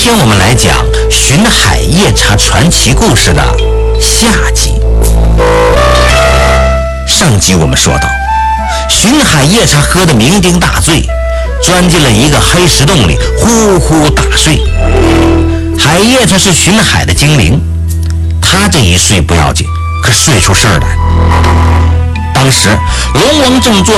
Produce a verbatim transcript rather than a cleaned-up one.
天我们来讲巡海夜叉传奇故事的下集。上集我们说到，巡海夜叉喝得酩酊大醉，钻进了一个黑石洞里呼呼大睡。海夜叉是巡海的精灵，他这一睡不要紧，可睡出事儿来。当时龙王正坐